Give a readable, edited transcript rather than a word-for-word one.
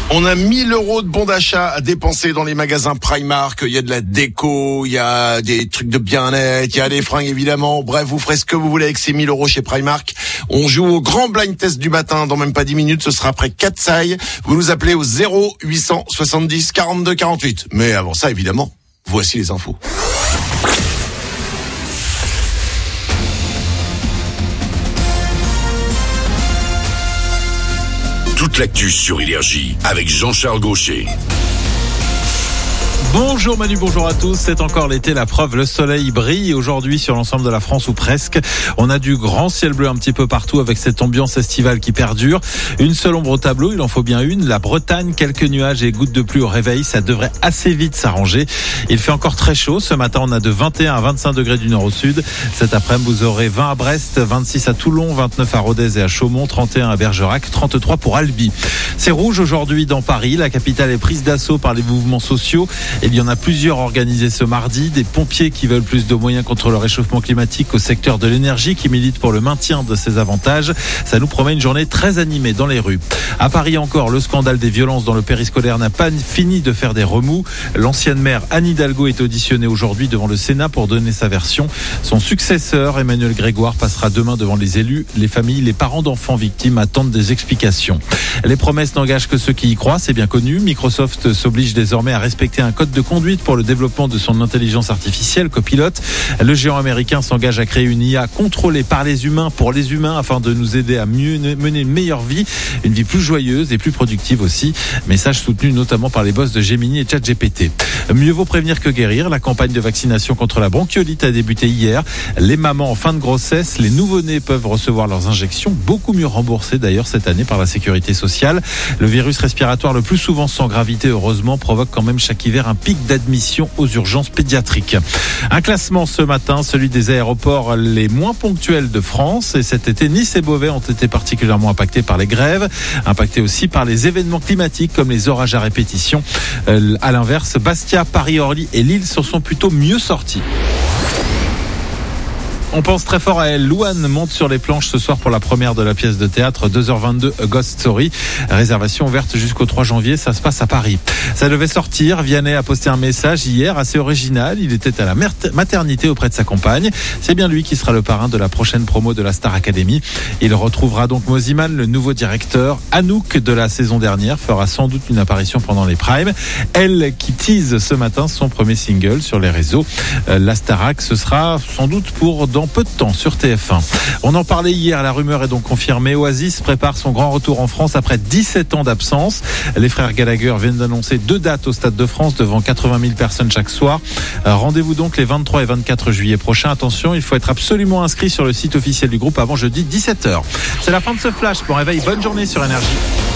On a 1000 € de bons d'achat à dépenser dans les magasins Primark. Il y a de la déco, il y a des trucs de bien-être, il y a des fringues évidemment. Bref, vous ferez ce que vous voulez avec ces 1000 € chez Primark. On joue au grand blind test du matin dans même pas 10 minutes. Ce sera après 4 sailles. Vous nous appelez au 0870 42 48. Mais avant ça, évidemment, voici les infos. Toute l'actu sur Énergie avec Jean-Charles Gaucher. Bonjour Manu, bonjour à tous. C'est encore l'été, la preuve, le soleil brille aujourd'hui sur l'ensemble de la France ou presque. On a du grand ciel bleu un petit peu partout avec cette ambiance estivale qui perdure. Une seule ombre au tableau, il en faut bien une. La Bretagne, quelques nuages et gouttes de pluie au réveil, ça devrait assez vite s'arranger. Il fait encore très chaud. Ce matin, on a de 21 à 25 degrés du nord au sud. Cet après-midi, vous aurez 20 à Brest, 26 à Toulon, 29 à Rodez et à Chaumont, 31 à Bergerac, 33 pour Albi. C'est rouge aujourd'hui dans Paris. La capitale est prise d'assaut par les mouvements sociaux. Il y en a plusieurs organisés ce mardi. Des pompiers qui veulent plus de moyens contre le réchauffement climatique au secteur de l'énergie, qui militent pour le maintien de ces avantages. Ça nous promet une journée très animée dans les rues. À Paris encore, le scandale des violences dans le périscolaire n'a pas fini de faire des remous. L'ancienne maire Anne Hidalgo est auditionnée aujourd'hui devant le Sénat pour donner sa version. Son successeur, Emmanuel Grégoire, passera demain devant les élus. Les familles, les parents d'enfants victimes attendent des explications. Les promesses n'engagent que ceux qui y croient, c'est bien connu. Microsoft s'oblige désormais à respecter un code de conduite pour le développement de son intelligence artificielle, Copilot. Le géant américain s'engage à créer une IA contrôlée par les humains pour les humains afin de nous aider à mieux mener une meilleure vie, une vie plus joyeuse et plus productive aussi. Message soutenu notamment par les boss de Gemini et ChatGPT. Mieux vaut prévenir que guérir. La campagne de vaccination contre la bronchiolite a débuté hier. Les mamans en fin de grossesse, les nouveau-nés peuvent recevoir leurs injections, beaucoup mieux remboursées d'ailleurs cette année par la sécurité sociale. Le virus respiratoire le plus souvent sans gravité, heureusement, provoque quand même chaque hiver un pic d'admission aux urgences pédiatriques. Un classement ce matin, celui des aéroports les moins ponctuels de France. Et cet été, Nice et Beauvais ont été particulièrement impactés par les grèves, impactés aussi par les événements climatiques comme les orages à répétition. À l'inverse, Bastia, Paris, Orly et Lille se sont plutôt mieux sortis. On pense très fort à elle. Louane monte sur les planches ce soir pour la première de la pièce de théâtre 2h22 A Ghost Story. Réservation ouverte jusqu'au 3 janvier. Ça se passe à Paris. Ça devait sortir. Vianney a posté un message hier assez original. Il était à la maternité auprès de sa compagne. C'est bien lui qui sera le parrain de la prochaine promo de la Star Academy. Il retrouvera donc Moziman, le nouveau directeur. Anouk de la saison dernière fera sans doute une apparition pendant les primes. Elle qui tease ce matin son premier single sur les réseaux. La Starac, ce sera sans doute pour dans peu de temps sur TF1. On en parlait hier, la rumeur est donc confirmée. Oasis prépare son grand retour en France après 17 ans d'absence. Les frères Gallagher viennent d'annoncer 2 dates au Stade de France devant 80 000 personnes chaque soir. Rendez-vous donc les 23 et 24 juillet prochains. Attention, il faut être absolument inscrit sur le site officiel du groupe avant jeudi 17h. C'est la fin de ce flash. Bon réveil, bonne journée sur Énergie.